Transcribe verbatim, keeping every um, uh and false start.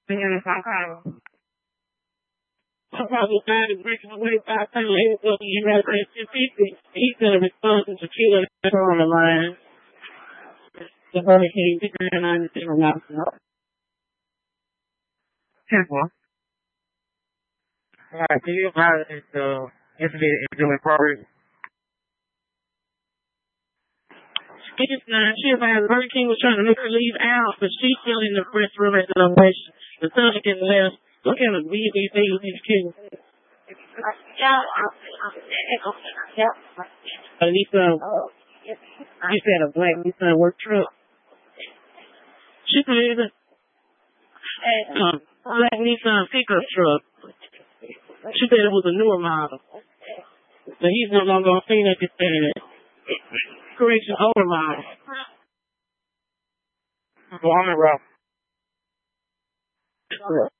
And some kind of probably died of breaking away by the time he was looking at that fifty. He could have responsible to kill us on the line. The hurricane did not understand about it. Simple. Alright, so you about this uh incident is doing progress. It's not sure about the Burger King was trying to make her leave out, but she's still in the first room at the location. The son gets left. Look at the B B C with these kids. A Nissan, you said a black Nissan work truck. She said a um, black Nissan pickup truck. She said it was a newer model. So he's no longer on scene at this time. Correction, older model. Go on the road.